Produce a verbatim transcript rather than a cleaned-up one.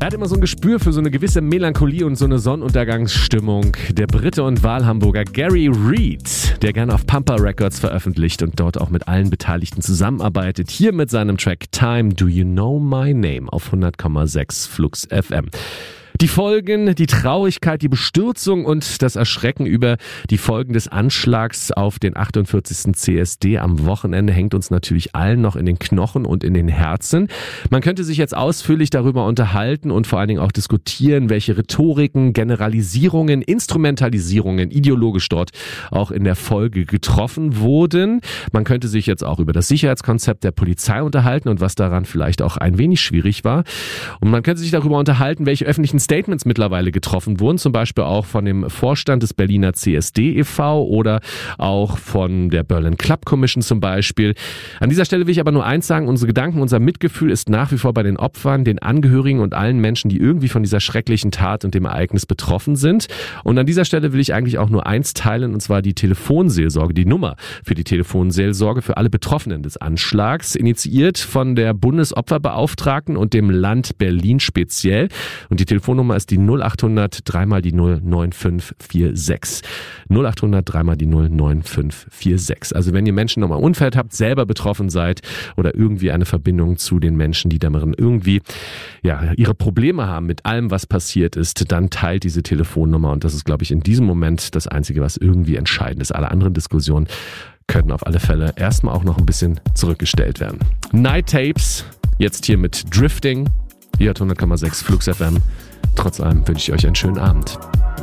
Er hat immer so ein Gespür für so eine gewisse Melancholie und so eine Sonnenuntergangsstimmung. Der Brite und Wahlhamburger Gary Reed, der gerne auf Pampa Records veröffentlicht und dort auch mit allen Beteiligten zusammenarbeitet. Hier mit seinem Track Time Do You Know My Name auf hundert Komma sechs Flux F M. Die Folgen, die Traurigkeit, die Bestürzung und das Erschrecken über die Folgen des Anschlags auf den achtundvierzigsten C S D am Wochenende hängt uns natürlich allen noch in den Knochen und in den Herzen. Man könnte sich jetzt ausführlich darüber unterhalten und vor allen Dingen auch diskutieren, welche Rhetoriken, Generalisierungen, Instrumentalisierungen ideologisch dort auch in der Folge getroffen wurden. Man könnte sich jetzt auch über das Sicherheitskonzept der Polizei unterhalten und was daran vielleicht auch ein wenig schwierig war. Und man könnte sich darüber unterhalten, welche öffentlichen Statements mittlerweile getroffen wurden, zum Beispiel auch von dem Vorstand des Berliner C S D e V oder auch von der Berlin Club Commission zum Beispiel. An dieser Stelle will ich aber nur eins sagen, unsere Gedanken, unser Mitgefühl ist nach wie vor bei den Opfern, den Angehörigen und allen Menschen, die irgendwie von dieser schrecklichen Tat und dem Ereignis betroffen sind. Und an dieser Stelle will ich eigentlich auch nur eins teilen, und zwar die Telefonseelsorge, die Nummer für die Telefonseelsorge für alle Betroffenen des Anschlags, initiiert von der Bundesopferbeauftragten und dem Land Berlin speziell. Und die Telefonnummer ist die null achthundert drei mal die null neun fünf vier sechs. null achthundert drei mal die null neun fünf vier sechs. Also wenn ihr Menschen nochmal Umfeld habt, selber betroffen seid oder irgendwie eine Verbindung zu den Menschen, die darin irgendwie ja, ihre Probleme haben mit allem, was passiert ist, dann teilt diese Telefonnummer. Und das ist, glaube ich, in diesem Moment das Einzige, was irgendwie entscheidend ist. Alle anderen Diskussionen können auf alle Fälle erstmal auch noch ein bisschen zurückgestellt werden. Night Tapes, jetzt hier mit Drifting. Ihr hört hundert Komma sechs Flux F M. Trotz allem wünsche ich euch einen schönen Abend.